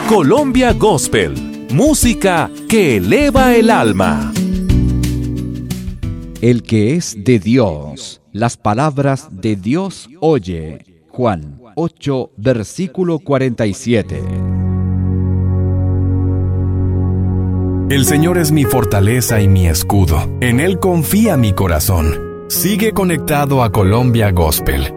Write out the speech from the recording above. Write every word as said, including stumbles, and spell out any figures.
Colombia Gospel, música que eleva el alma. El que es de Dios, las palabras de Dios oye. Juan ocho, versículo cuarenta y siete. El Señor es mi fortaleza y mi escudo. En Él confía mi corazón. Sigue conectado a Colombia Gospel